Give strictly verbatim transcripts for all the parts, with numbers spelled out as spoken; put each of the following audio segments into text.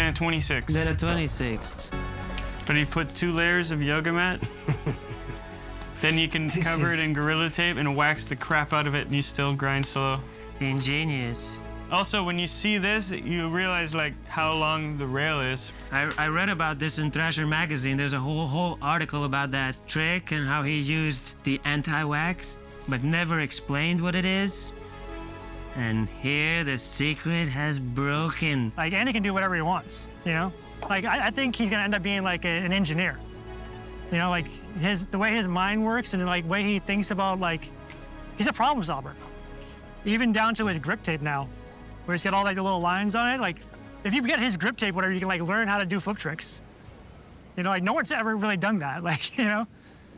Then a twenty-six. Then a twenty-six. But you put two layers of yoga mat. Then you can This cover is- it in Gorilla Tape and wax the crap out of it, and you still grind slow. Ingenious. Also, when you see this, you realize like how long the rail is. I, I read about this in Thrasher magazine. There's a whole whole article about that trick and how he used the anti-wax, but never explained what it is. And here the secret has broken. Like, Andy can do whatever he wants, you know? Like, I, I think he's gonna end up being like a, an engineer. You know, like his the way his mind works and like way he thinks about like, he's a problem solver. Even down to his grip tape now, where he's got all like the little lines on it. Like, if you get his grip tape, whatever, you can like learn how to do flip tricks. You know, like no one's ever really done that. Like, you know.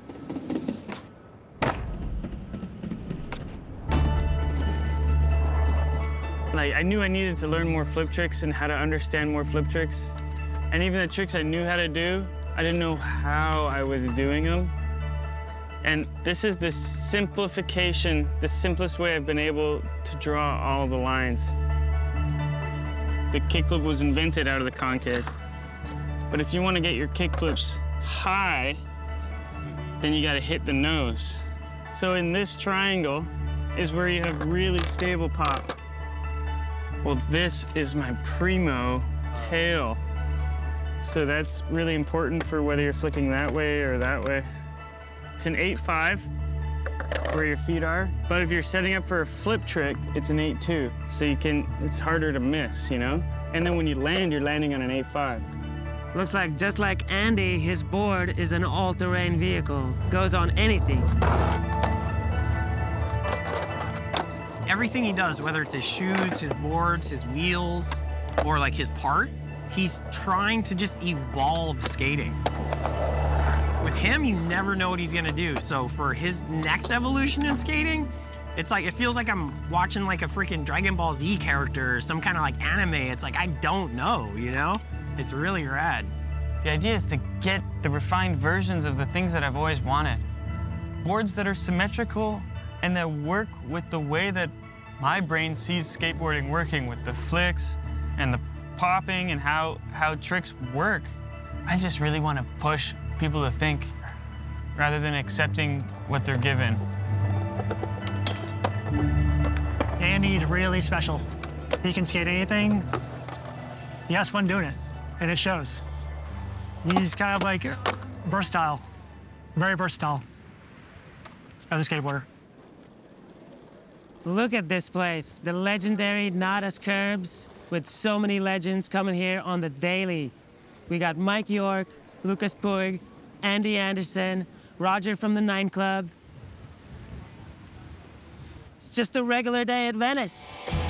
Like, I knew I needed to learn more flip tricks and how to understand more flip tricks. And even the tricks I knew how to do, I didn't know how I was doing them. And this is the simplification, the simplest way I've been able to draw all the lines. The kickflip was invented out of the concave. But if you want to get your kickflips high, then you got to hit the nose. So in this triangle is where you have really stable pop. Well, this is my primo tail. So that's really important for whether you're flicking that way or that way. It's an eight five, where your feet are. But if you're setting up for a flip trick, it's an eight two. So you can, it's harder to miss, you know? And then when you land, you're landing on an eight five. Looks like just like Andy, his board is an all-terrain vehicle. Goes on anything. Everything he does, whether it's his shoes, his boards, his wheels, or like his part, he's trying to just evolve skating. With him, you never know what he's gonna do. So for his next evolution in skating, it's like, it feels like I'm watching like a freaking Dragon Ball Z character or some kind of like anime. It's like, I don't know, you know? It's really rad. The idea is to get the refined versions of the things that I've always wanted. Boards that are symmetrical and that work with the way that my brain sees skateboarding working, with the flicks and the popping and how, how tricks work. I just really want to push people to think rather than accepting what they're given. Andy's really special. He can skate anything. He has fun doing it, and it shows. He's kind of like versatile, very versatile as a skateboarder. Look at this place, the legendary Nadas Curbs, with so many legends coming here on the daily. We got Mike York, Lucas Puig, Andy Anderson, Roger from the Nine Club. It's just a regular day at Venice.